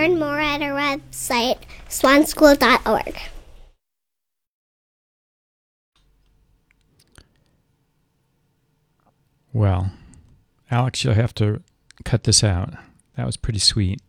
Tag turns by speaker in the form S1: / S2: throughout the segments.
S1: learn more at our website, swanschool.org.
S2: Well, Alex, you'll have to cut this out. That was pretty sweet.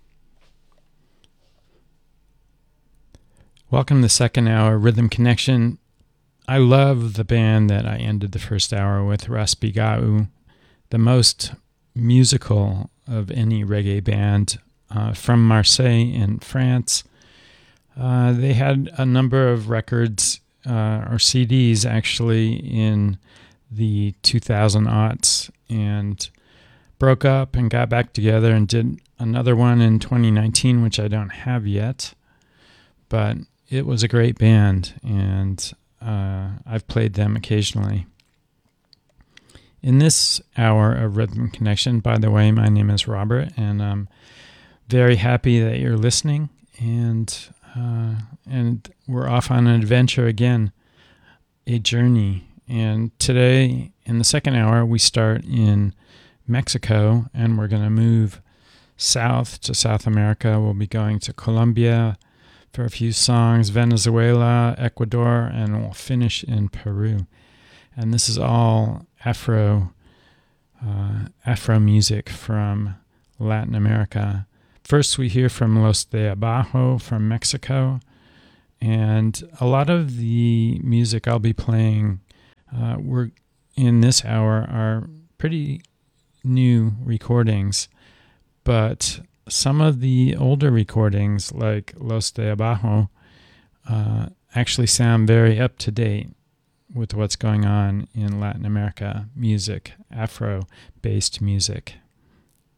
S2: Welcome to the second hour, Rhythm Connection. I love the band that I ended the first hour with, Raspiga'u, the most musical of any reggae band from Marseille in France. They had a number of records, or CDs actually, in the 2000s and broke up and got back together and did another one in 2019, which I don't have yet. But it was a great band, and I've played them occasionally. In this hour of Rhythm Connection, by the way, my name is Robert, and I'm very happy that you're listening. And we're off on an adventure again, a journey. And today, in the second hour, we start in Mexico, and we're going to move south to South America. We'll be going to Colombia for a few songs, Venezuela, Ecuador, and we'll finish in Peru. And this is all Afro music from Latin America. First, we hear from Los de Abajo from Mexico, and a lot of the music I'll be playing we're in this hour are pretty new recordings, but some of the older recordings, like Los de Abajo, actually sound very up to date with what's going on in Latin America music, Afro-based music.